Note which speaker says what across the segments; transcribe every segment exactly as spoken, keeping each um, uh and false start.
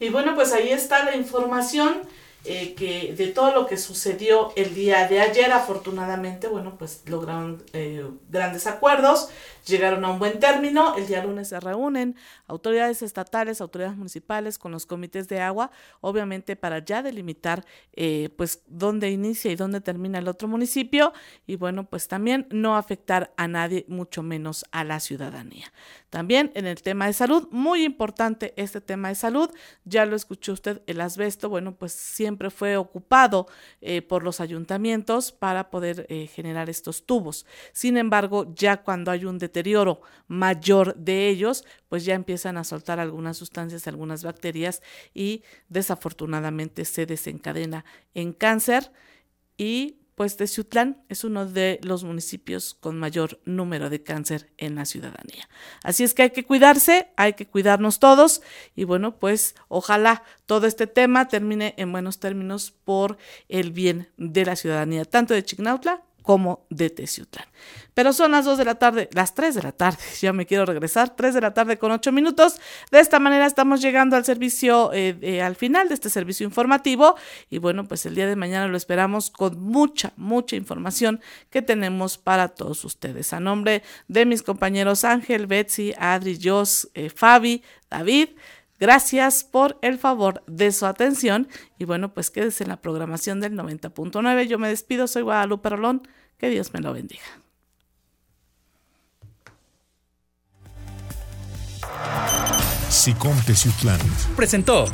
Speaker 1: Y bueno, pues ahí está la información eh, que de todo lo que sucedió el día de ayer. Afortunadamente, bueno, pues lograron eh, grandes acuerdos, llegaron a un buen término. El día lunes se reúnen autoridades estatales, autoridades municipales con los comités de agua, obviamente para ya delimitar eh, pues dónde inicia y dónde termina el otro municipio, y bueno, pues también no afectar a nadie, mucho menos a la ciudadanía. También en el tema de salud, muy importante este tema de salud, ya lo escuchó usted, el asbesto, bueno, pues siempre fue ocupado eh, por los ayuntamientos para poder eh, generar estos tubos. Sin embargo, ya cuando hay un deterioro mayor de ellos, pues ya empiezan a soltar algunas sustancias, algunas bacterias, y desafortunadamente se desencadena en cáncer. Y pues Teciutlán es uno de los municipios con mayor número de cáncer en la ciudadanía. Así es que hay que cuidarse, hay que cuidarnos todos, y bueno, pues ojalá todo este tema termine en buenos términos por el bien de la ciudadanía, tanto de Chignautla como de Teciutlán. Pero son las dos de la tarde, las tres de la tarde, ya me quiero regresar, tres de la tarde con ocho minutos. De esta manera estamos llegando al servicio, eh, eh, al final de este servicio informativo, y bueno, pues el día de mañana lo esperamos con mucha, mucha información que tenemos para todos ustedes. A nombre de mis compañeros Ángel, Betsy, Adri, Jos, eh, Fabi, David, gracias por el favor de su atención, y bueno, pues quédese en la programación del noventa punto nueve. Yo me despido, soy Guadalupe Rolón, que Dios me lo bendiga.
Speaker 2: SICOM Teciutlán
Speaker 3: presentó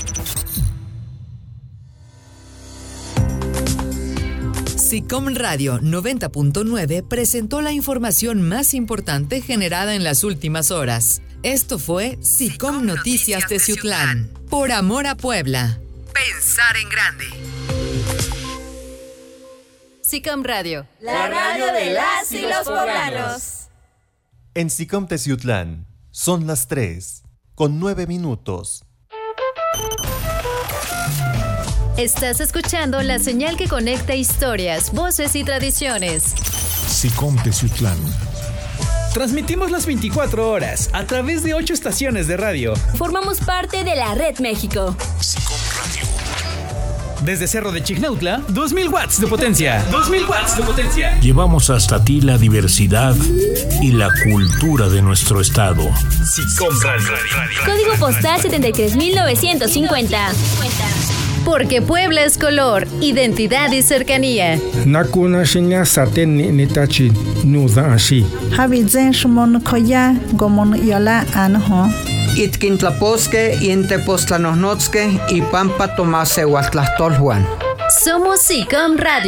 Speaker 4: SICOM Radio noventa punto nueve presentó la información más importante generada en las últimas horas. Esto fue SICOM Noticias Teciutlán. Por amor a Puebla. Pensar en grande.
Speaker 5: SICOM Radio, la radio de las y los poblanos.
Speaker 6: En SICOM Teciutlán son las tres con nueve minutos.
Speaker 5: Estás escuchando la señal que conecta historias, voces y tradiciones.
Speaker 2: SICOM Teciutlán.
Speaker 3: Transmitimos las veinticuatro horas a través de ocho estaciones de radio.
Speaker 5: Formamos parte de la Red México.
Speaker 2: SICOM Radio.
Speaker 3: Desde Cerro de Chignautla, dos mil watts de potencia. dos mil watts de potencia.
Speaker 2: Llevamos hasta ti la diversidad y la cultura de nuestro estado.
Speaker 3: SICOM Radio.
Speaker 5: Código postal setenta y tres mil novecientos cincuenta. Porque Puebla es color, identidad y cercanía.
Speaker 7: Nakuna shinya saten ni nitachi nuza ashi.
Speaker 8: Habizen shmon koya gomon yola anho.
Speaker 9: Itkintlaposque, Intepostlanosnotzque y Pampa Tomase Huatlastolhuan.
Speaker 5: Somos SICOM Radio.